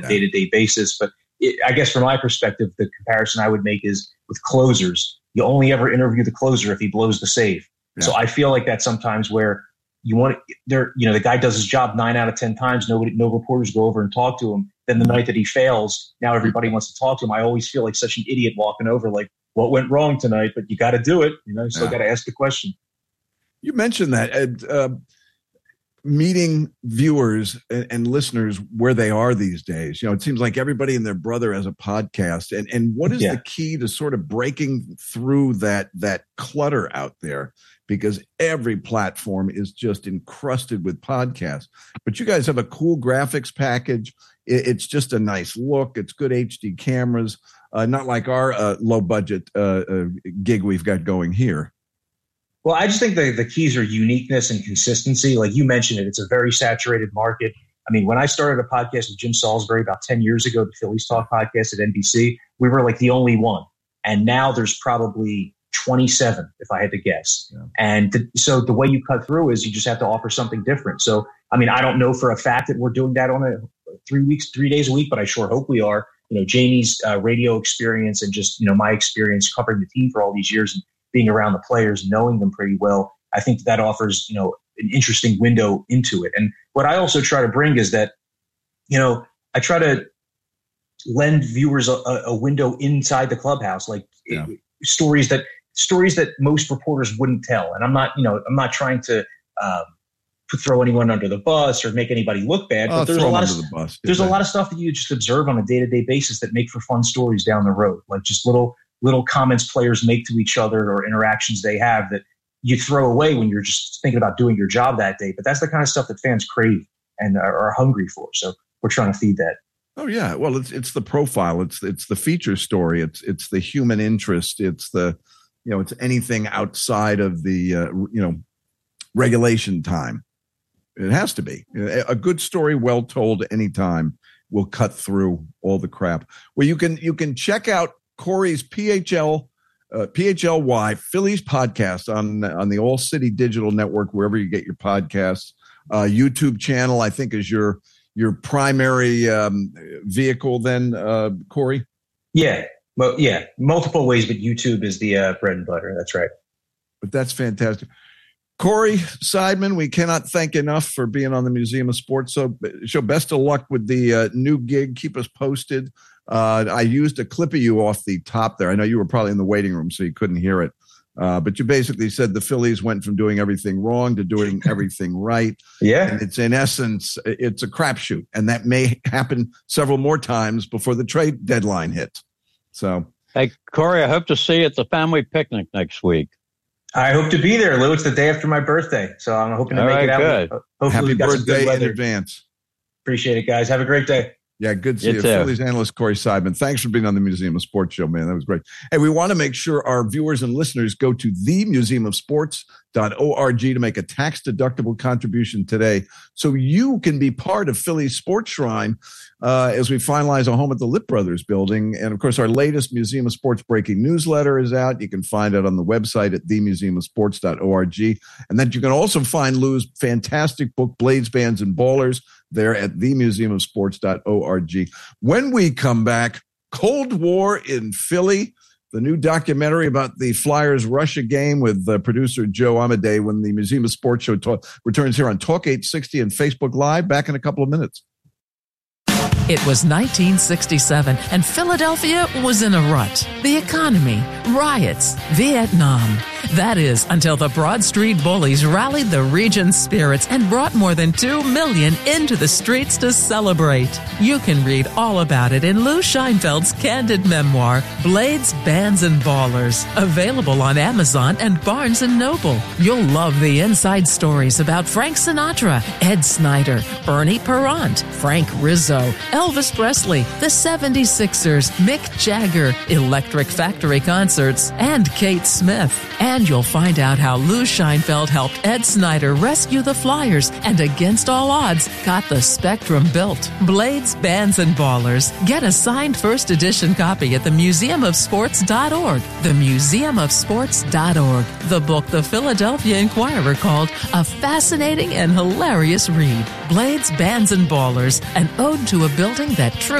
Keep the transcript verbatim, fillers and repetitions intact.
day-to-day basis. But it, I guess from my perspective, the comparison I would make is with closers. You only ever interview the closer if he blows the save. Yeah. So I feel like that's sometimes where you want to, there, you know, the guy does his job nine out of ten times. Nobody, no reporters go over and talk to him. Then the night that he fails, now everybody wants to talk to him. I always feel like such an idiot walking over, like, what went wrong tonight? But you got to do it. You know, you still yeah. got to ask the question. You mentioned that uh, meeting viewers and, and listeners where they are these days. You know, it seems like everybody and their brother has a podcast. And and what is yeah. the key to sort of breaking through that that clutter out there? Because every platform is just encrusted with podcasts. But you guys have a cool graphics package. It, it's just a nice look. It's good H D cameras. Uh, not like our uh, low budget uh, uh, gig we've got going here. Well, I just think the, the keys are uniqueness and consistency. Like you mentioned it, it's a very saturated market. I mean, when I started a podcast with Jim Salisbury about ten years ago, the Phillies Talk podcast at N B C, we were like the only one. And now there's probably twenty-seven, if I had to guess. Yeah. And th- so the way you cut through is you just have to offer something different. So, I mean, I don't know for a fact that we're doing that on a three weeks, three days a week, but I sure hope we are. You know, Jamie's uh, radio experience and just, you know, my experience covering the team for all these years and being around the players, knowing them pretty well, I think that offers, you know, an interesting window into it. And what I also try to bring is that, you know, I try to lend viewers a, a window inside the clubhouse, like yeah. it, stories that stories that most reporters wouldn't tell. And I'm not, you know, I'm not trying to um, throw anyone under the bus or make anybody look bad. Oh, but there's a lot of the bus, there's a lot of stuff that you just observe on a day to day basis that make for fun stories down the road, like just little. little comments players make to each other or interactions they have that you throw away when you're just thinking about doing your job that day. But that's the kind of stuff that fans crave and are, are hungry for. So we're trying to feed that. Oh yeah. Well, it's, it's the profile. It's, it's the feature story. It's, it's the human interest. It's the, you know, it's anything outside of the, uh, you know, regulation time. It has to be a good story. Well told anytime will cut through all the crap. Well, you can, you can check out Corey's P H L, uh, P H L Y Phillies podcast on on the All City Digital Network, wherever you get your podcasts. Uh, YouTube channel, I think, is your your primary um, vehicle. Then, uh, Corey. Yeah, well, yeah, multiple ways, but YouTube is the uh, bread and butter. That's right. But that's fantastic. Corey Seidman, we cannot thank enough for being on the Museum of Sports. So, so best of luck with the uh, new gig. Keep us posted. Uh, I used a clip of you off the top there. I know you were probably in the waiting room, so you couldn't hear it. Uh, but you basically said the Phillies went from doing everything wrong to doing everything right. Yeah. And it's in essence, it's a crapshoot. And that may happen several more times before the trade deadline hits. So, hey, Corey, I hope to see you at the family picnic next week. I hope to be there, Lou. It's the day after my birthday. So I'm hoping to All make right, it out. Good. Hopefully Happy we've got some birthday good weather in advance. Appreciate it, guys. Have a great day. Yeah, good to see you. you. Too. Phillies analyst Corey Seidman. Thanks for being on the Museum of Sports show, man. That was great. Hey, we want to make sure our viewers and listeners go to the museum of sports dot org to make a tax-deductible contribution today so you can be part of Philly's Sports Shrine uh, as we finalize a home at the Lipp Brothers building. And, of course, our latest Museum of Sports breaking newsletter is out. You can find it on the website at the museum of sports dot org. And then you can also find Lou's fantastic book, Blades, Bands, and Ballers, there at the museum of sports dot org. When we come back, Cold War in Philly, the new documentary about the Flyers Russia game with uh, producer Joe Amadei when the Museum of Sports show ta- returns here on Talk eight sixty and Facebook Live. Back in a couple of minutes. It was nineteen sixty-seven, and Philadelphia was in a rut. The economy, riots, Vietnam. That is, until the Broad Street Bullies rallied the region's spirits and brought more than two million into the streets to celebrate. You can read all about it in Lou Scheinfeld's candid memoir, Blades, Bands, and Ballers, available on Amazon and Barnes and Noble. You'll love the inside stories about Frank Sinatra, Ed Snyder, Bernie Perrant, Frank Rizzo, Elvis Presley, the seventy-sixers, Mick Jagger, Electric Factory Concerts, and Kate Smith. And you'll find out how Lou Scheinfeld helped Ed Snyder rescue the Flyers and, against all odds, got the Spectrum built. Blades, Bands, and Ballers. Get a signed first edition copy at the museum of sports dot org. the museum of sports dot org. The book the Philadelphia Inquirer called a fascinating and hilarious read. Blades, Bands, and Ballers, an ode to a building that truly